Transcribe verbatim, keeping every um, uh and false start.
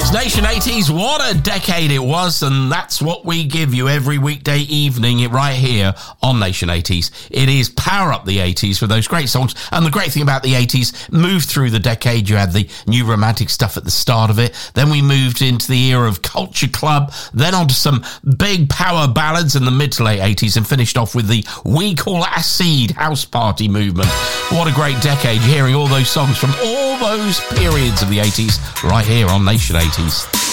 Nation eighties, what a decade it was, and that's what we give you every weekday evening right here on Nation eighties. It is Power Up the eighties for those great songs, and the great thing about the eighties, moved through the decade, you had the new romantic stuff at the start of it, then we moved into the era of Culture Club, then on to some big power ballads in the mid to late eighties, and finished off with the We Call Acid house party movement. What a great decade, hearing all those songs from all those periods of the eighties right here on Nation eighties.